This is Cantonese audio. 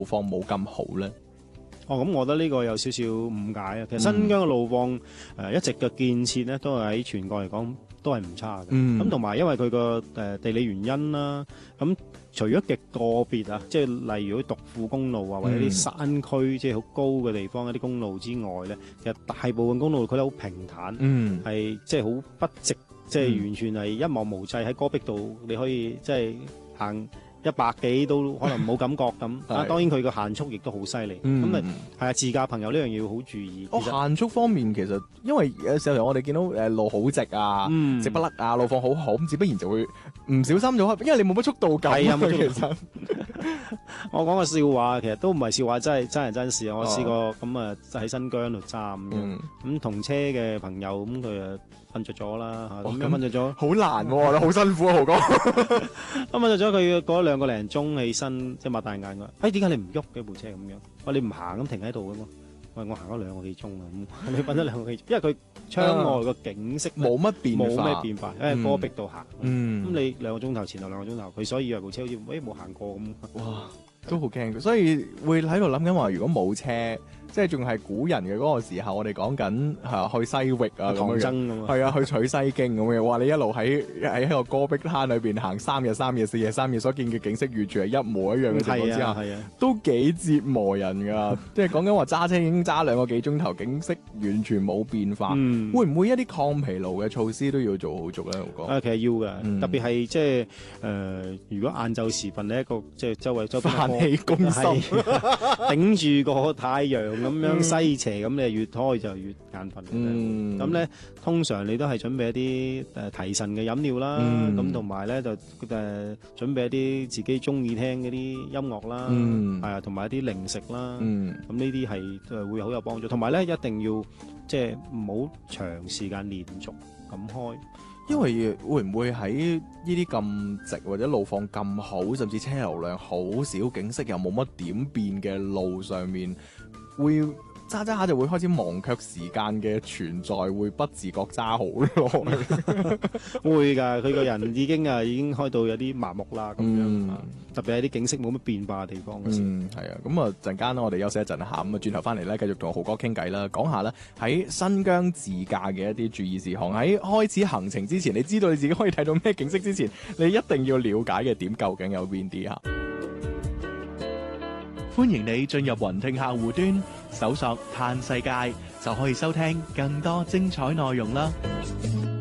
況冇咁好咧？ 咁我覺得呢個有少少誤解啊。其實新疆嘅路況一直嘅建設咧，都係喺全國嚟講都係唔差嘅。咁同埋因為佢個地理原因啦，咁除咗極個別啊，即係例如啲獨庫公路啊，或者啲山區即係好高嘅地方一啲公路之外咧，其實大部分公路佢都好平坦，係即係好筆直，即係完全係一望無際喺戈壁度，你可以即係行100幾都可能冇感覺咁。啊，當然佢個限速亦都好犀利。咁係啊，自駕朋友呢樣嘢要好注意。 限速方面其實因為有時候我哋見到路好直啊，直不甩啊，路況好好，咁自不然就會唔小心咗，因為你冇乜速度感。係啊，其實我講個笑話，其實都唔係笑話，真係真人真事啊！我試過咁啊喺新疆度揸咁樣，咁同車嘅朋友咁佢啊瞓着咗啦嚇，咁瞓着咗， 好難喎，好辛苦啊，豪哥。 咁瞓着咗，佢過咗2個零鐘起身，即係擘大眼㗎。點解你唔喐嘅部車咁樣？你唔行咁停喺度嘅嘛？我行咗2個幾鐘啊！咁你瞓咗2個幾鐘，因為佢窗外個景色冇乜變化， 冇咩變化，因為戈壁度行。咁你2個鐘頭前後2個鐘頭，佢所以以為部車好似冇行過咁。 哇！都好驚，所以會喺度諗緊話，如果冇車，即係仲係古人嘅嗰個時候，我哋講緊去西域啊， 唐僧咁係啊，去取西經咁嘅。哇！你一路喺個戈壁灘裏邊行3日3夜4夜3夜，所見嘅景色完全係一模一樣嘅情況之下，都幾折磨人噶。即係講緊話揸車已經揸2個幾鐘頭，景色完全冇變化。會唔會一啲抗疲勞嘅措施都要做好足咧？我講其實要嘅，特別係即係如果晏晝時分呢一個即係周邊氣攻心， 頂住個太陽咁樣西斜，咁你越開就越眼瞓。咁咧通常你都係準備一啲提神嘅飲料啦，咁同埋咧就準備一啲自己中意聽嗰啲音樂啦，係啊，同埋一啲零食啦。咁呢啲係會好有幫助。同埋咧一定要即係唔好長時間連續咁開。 因為會唔會喺呢啲咁直或者路況咁好，甚至車流量好少，景色又冇乜點變嘅路上面，會揸揸下就會開始忘卻時間嘅存在，會不自覺揸好耐。 會㗎，佢個人已經開到有啲麻木啦咁樣。特別係啲景色冇乜變化嘅地方嗰時。 係啊，咁啊陣間我哋休息一陣下，咁啊轉頭翻嚟咧，繼續同豪哥傾偈啦，講下咧喺新疆自駕嘅一啲注意事項。喺開始行程之前，你知道你自己可以睇到咩景色之前，你一定要了解嘅點究竟有邊啲啊？ 歡迎你進入雲聽客戶端，搜索嘆世界，就可以收聽更多精彩內容啦。